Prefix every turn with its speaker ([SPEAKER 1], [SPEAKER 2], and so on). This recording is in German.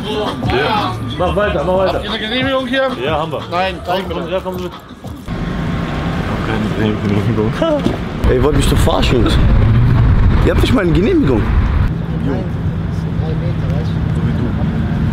[SPEAKER 1] Ja. Mach weiter, mach weiter.
[SPEAKER 2] Habt ihr eine Genehmigung hier?
[SPEAKER 1] Ja, haben wir.
[SPEAKER 2] Nein, zeig mir.
[SPEAKER 1] Ja, komm mit. Keine Genehmigung.
[SPEAKER 3] Ey, ihr wollt mich doch verarschen, Jungs. Ihr habt nicht mal eine Genehmigung.
[SPEAKER 4] Nein, 3 Meter.